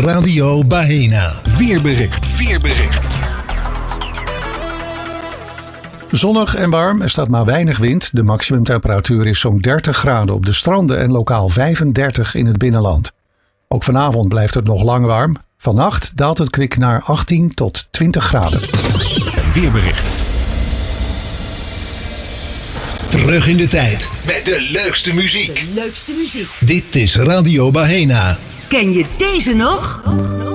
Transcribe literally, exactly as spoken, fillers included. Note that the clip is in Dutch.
Radio Baena. Weerbericht. Weerbericht. Zonnig en warm, er staat maar weinig wind. De maximumtemperatuur is zo'n dertig graden op de stranden en lokaal vijfendertig in het binnenland. Ook vanavond blijft het nog lang warm. Vannacht daalt het kwik naar achttien tot twintig graden. Weerbericht. Terug in de tijd met de leukste muziek. De leukste muziek. Dit is Radio Baena. Ken je deze nog?